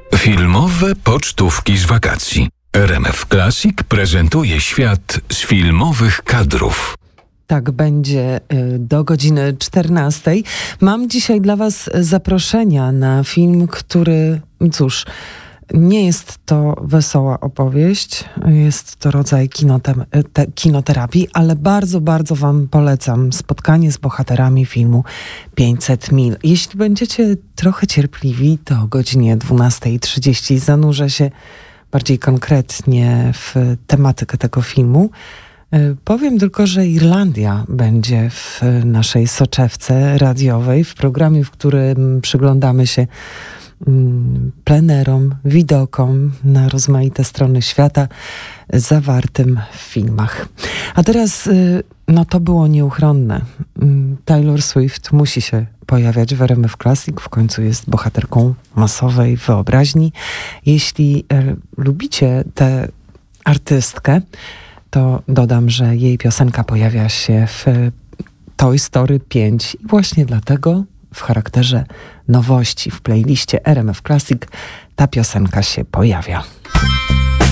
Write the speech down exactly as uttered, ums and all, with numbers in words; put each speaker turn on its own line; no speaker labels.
Filmowe pocztówki z wakacji. R M F Classic prezentuje świat z filmowych kadrów.
Tak będzie do godziny czternastej. Mam dzisiaj dla Was zaproszenia na film, który, cóż, nie jest to wesoła opowieść, jest to rodzaj kinote- te- kinoterapii, ale bardzo, bardzo Wam polecam spotkanie z bohaterami filmu pięćset mil. Jeśli będziecie trochę cierpliwi, to o godzinie dwunastej trzydzieści zanurzę się bardziej konkretnie w tematykę tego filmu. Powiem tylko, że Irlandia będzie w naszej soczewce radiowej, w programie, w którym przyglądamy się plenerom, widokom na rozmaite strony świata zawartym w filmach. A teraz, no to było nieuchronne. Taylor Swift musi się pojawiać w R M F Classic, w końcu jest bohaterką masowej wyobraźni. Jeśli e, lubicie tę artystkę, to dodam, że jej piosenka pojawia się w Toy Story pięć i właśnie dlatego w charakterze nowości w playliście R M F Classic ta piosenka się pojawia.